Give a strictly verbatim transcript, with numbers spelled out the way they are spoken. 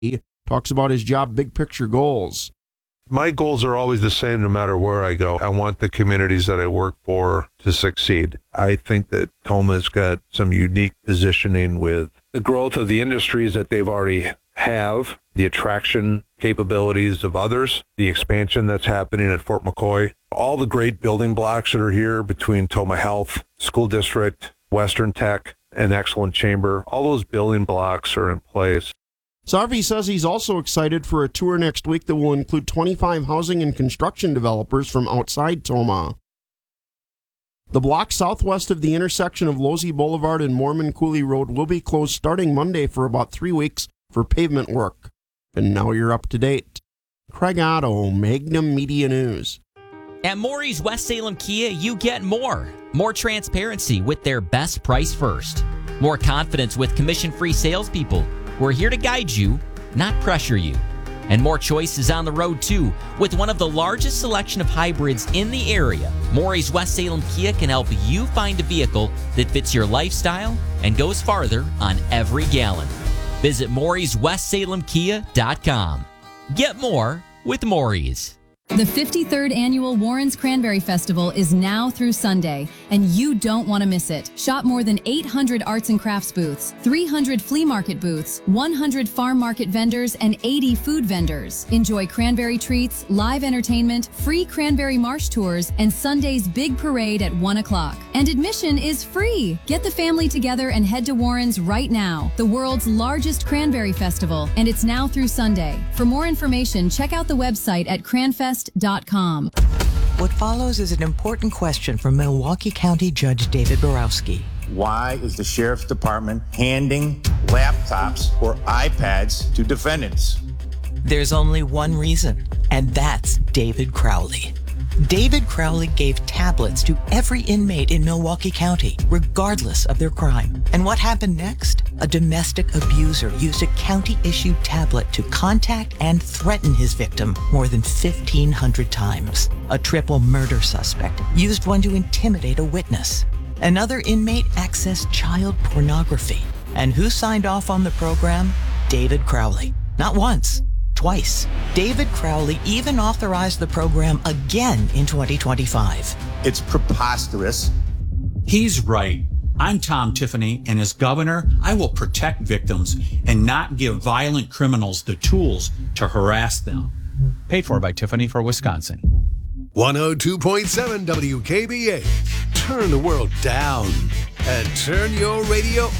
talks about his job big picture goals. My goals are always the same no matter where I go. I want the communities that I work for to succeed. I think that Toma's got some unique positioning with the growth of the industries that they've already have, the attraction capabilities of others, the expansion that's happening at Fort McCoy, all the great building blocks that are here between Toma Health, School District, Western Tech, and Excellent Chamber. All those building blocks are in place. Sarvey says he's also excited for a tour next week that will include twenty-five housing and construction developers from outside Toma. The block southwest of the intersection of Losey Boulevard and Mormon Coulee Road will be closed starting Monday for about three weeks for pavement work. And now you're up to date. Craig Otto, Magnum Media News. At Maury's West Salem Kia, you get more. More transparency with their best price first. More confidence with commission-free salespeople. We're here to guide you, not pressure you. And more choices on the road, too. With one of the largest selection of hybrids in the area, Maury's West Salem Kia can help you find a vehicle that fits your lifestyle and goes farther on every gallon. Visit Maury's West Salem Kia dot com. Get more with Maury's. The fifty-third Annual Warren's Cranberry Festival is now through Sunday, and you don't want to miss it. Shop more than eight hundred arts and crafts booths, three hundred flea market booths, one hundred farm market vendors, and eighty food vendors. Enjoy cranberry treats, live entertainment, free cranberry marsh tours, and Sunday's big parade at one o'clock. And admission is free. Get the family together and head to Warren's right now, the world's largest cranberry festival, and it's now through Sunday. For more information, check out the website at cranfest dot com. What follows is an important question from Milwaukee County Judge David Borowski. Why is the Sheriff's Department handing laptops or iPads to defendants? There's only one reason, and that's David Crowley. David Crowley gave tablets to every inmate in Milwaukee County, regardless of their crime. And what happened next? A domestic abuser used a county-issued tablet to contact and threaten his victim more than fifteen hundred times. A triple murder suspect used one to intimidate a witness. Another inmate accessed child pornography. And who signed off on the program? David Crowley. Not once. Twice. David Crowley even authorized the program again in twenty twenty-five. It's preposterous. He's right. I'm Tom Tiffany, and as governor, I will protect victims and not give violent criminals the tools to harass them. Paid for by Tiffany for Wisconsin. one oh two point seven W K B A. Turn the world down and turn your radio